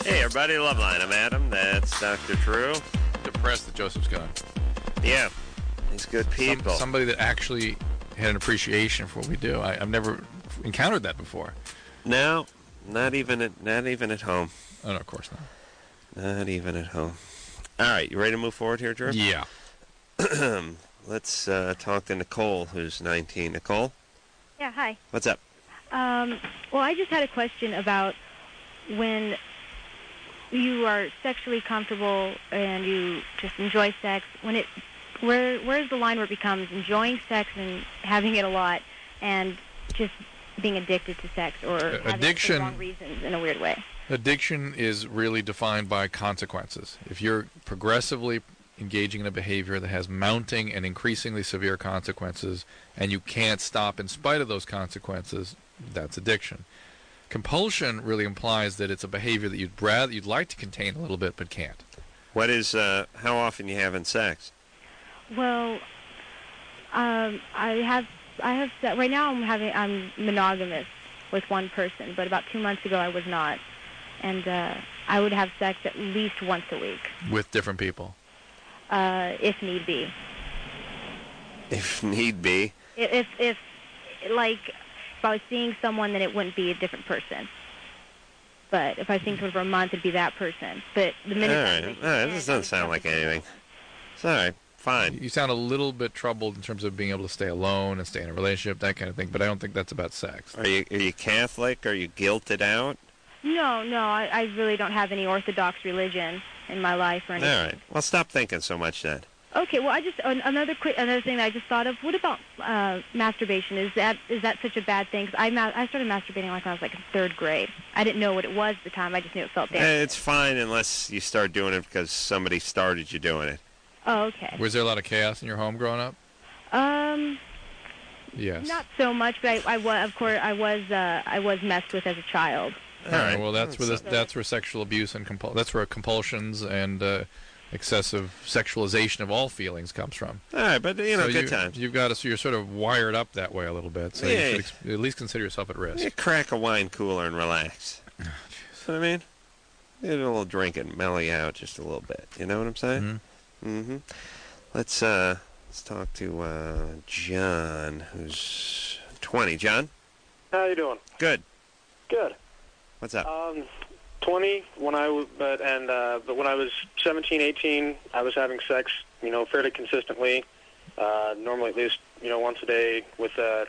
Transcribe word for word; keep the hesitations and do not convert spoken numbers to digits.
Hey, everybody, Loveline. I'm Adam. That's Doctor True. Depressed that Joseph's gone. Yeah, he's good people. Some, somebody that actually had an appreciation for what we do. I, I've never encountered that before. No, not even at not even at home. Oh, no, of course not. Not even at home. All right, you ready to move forward here, Drew? Yeah. Let's uh, talk to Nicole, who's nineteen. Nicole? Yeah, hi. What's up? Um, well, I just had a question about when you are sexually comfortable and you just enjoy sex. When it, where where's the line where it becomes enjoying sex and having it a lot, and just being addicted to sex, or Uh, having addiction- it for the wrong reasons in a weird way? Addiction is really defined by consequences. If you're progressively engaging in a behavior that has mounting and increasingly severe consequences, and you can't stop in spite of those consequences, that's addiction. Compulsion really implies that it's a behavior that you'd rather, you'd like to contain a little bit, but can't. What is, uh, how often you having sex? Well, um, I have, I have, se- right now I'm having, I'm monogamous with one person, but about two months ago I was not. And uh, I would have sex at least once a week. With different people? Uh, if need be. If need be. If, if, like, if I was seeing someone, then it wouldn't be a different person. But if I was seeing someone for a month, it'd be that person. But the All minute... right. All right. This doesn't sound like anything. It's all right. Fine. You sound a little bit troubled in terms of being able to stay alone and stay in a relationship, that kind of thing, but I don't think that's about sex. Are you, are you Catholic? Are you guilted out? No, no, I, I really don't have any Orthodox religion in my life or anything. All right. Well, stop thinking so much then. Okay, well, I just an- another quick another thing that I just thought of. What about uh, masturbation? Is that is that such a bad thing? 'Cause I ma- I started masturbating like when I was like in third grade. I didn't know what it was at the time. I just knew it felt dangerous. Eh, it's fine unless you start doing it because somebody started you doing it. Oh, okay. Was there a lot of chaos in your home growing up? Um, Yes. not so much, but I, I was of course I was uh, I was messed with as a child. All right. Well, that's where this, that's where sexual abuse and compul- that's where compulsions and uh, excessive sexualization of all feelings comes from. All right, but you know, so good you, times. You've got to, so you're sort of wired up that way a little bit. So Yeah. you should ex- at least consider yourself at risk. You crack a wine cooler and relax. You know what I mean? Get a little drink and mellow you out just a little bit. You know what I'm saying? Mm-hmm. Mm-hmm. Let's uh, let's talk to uh, John, who's twenty. John, How you doing? good. Good. What's up? Um, twenty when I w- but and uh, but when I was seventeen, eighteen, I was having sex, you know, fairly consistently. Uh, normally at least, you know, once a day with uh,